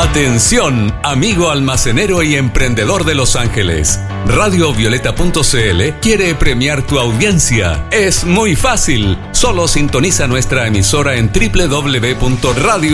Atención, amigo almacenero y emprendedor de Los Ángeles. Radiovioleta.cl quiere premiar tu audiencia. Es muy fácil. Solo sintoniza nuestra emisora en www.radio